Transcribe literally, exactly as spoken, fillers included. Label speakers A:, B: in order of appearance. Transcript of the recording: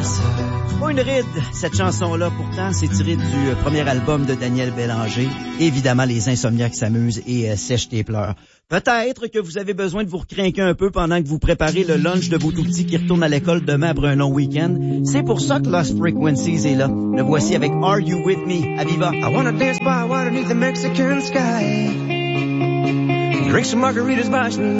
A: Pas une ride, cette chanson-là, pourtant, c'est tiré du premier album de Daniel Bélanger. Évidemment, les insomniaques s'amusent et euh, sèchent tes pleurs. Peut-être que vous avez besoin de vous recrinquer un peu pendant que vous préparez le lunch de vos tout-petits qui retournent à l'école demain après un long week-end. C'est pour ça que Lost Frequencies est là. Le voici avec Are You With Me? À Viva!
B: I wanna dance by water beneath the Mexican sky. Drink some margaritas by